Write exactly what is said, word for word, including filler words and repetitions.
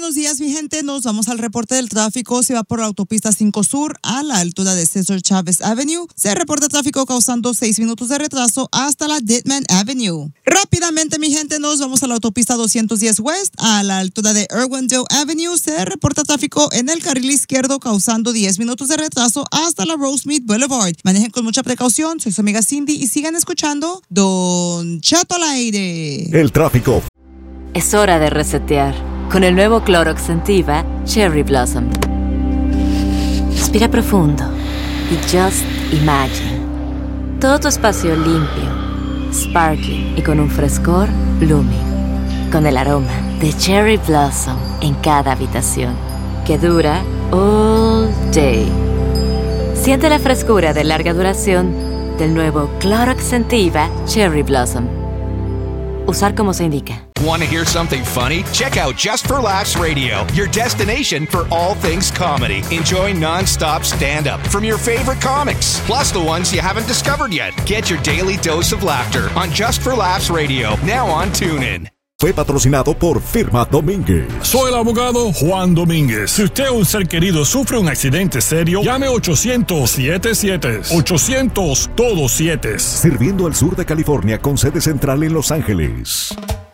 buenos días, mi gente. Nos vamos al reporte del tráfico. Se va por la autopista cinco Sur a la altura de Cesar Chavez Avenue. Se reporta tráfico causando seis minutos de retraso hasta la Ditman Avenue. Rápidamente, mi gente, nos vamos a la autopista doscientos diez West a la altura de Irwindale Avenue. Se reporta tráfico en el carril izquierdo causando diez minutos de retraso hasta la Rosemead Boulevard. Manejen con mucha precaución. Soy su amiga Cindy y sigan escuchando Don Chato al aire. El tráfico. Es hora de resetear con el nuevo Clorox Scentiva Cherry Blossom. Respira profundo y just imagine todo tu espacio limpio, sparkling y con un frescor blooming, con el aroma de Cherry Blossom en cada habitación que dura all day. Siente la frescura de larga duración del nuevo Clorox Scentiva Cherry Blossom. Usar como se indica. Want to hear something funny? Check out Just for Laughs Radio, your destination for all things comedy. Enjoy non-stop stand-up from your favorite comics, plus the ones you haven't discovered yet. Get your daily dose of laughter on Just for Laughs Radio, now on TuneIn. Fue patrocinado por Firma Domínguez. Soy el abogado Juan Domínguez. Si usted o un ser querido sufre un accidente serio, llame ochocientos siete siete. ochocientos todo siete. Sirviendo al sur de California con sede central en Los Ángeles.